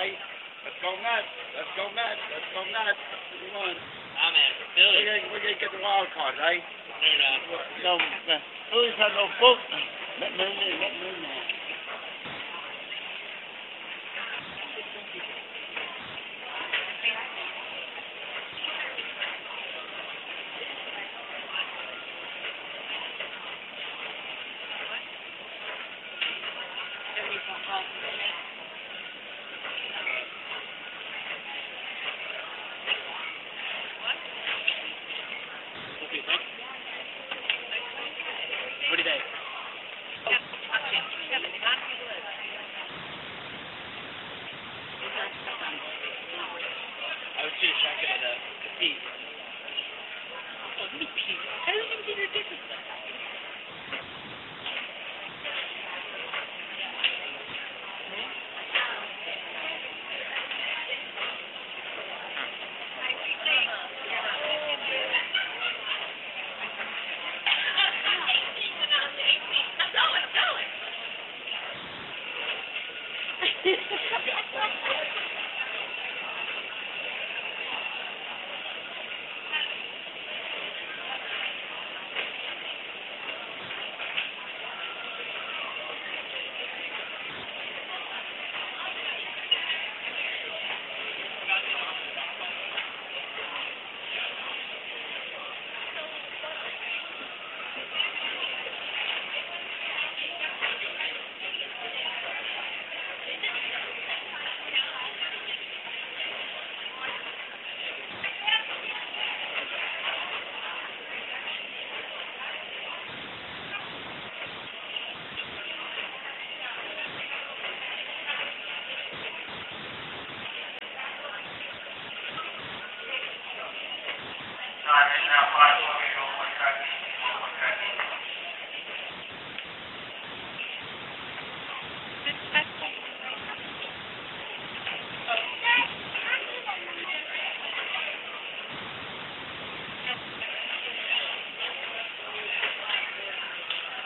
eh? Let's go Mets. Let's go Mets. Let's go Mets. Come on. I'm in. Philly. We're gonna get the wild card, eh? They're not. No, Phillies had no book. What do you think? I was too distracted by the piece. Oh, give me peace. I don't even get your difference.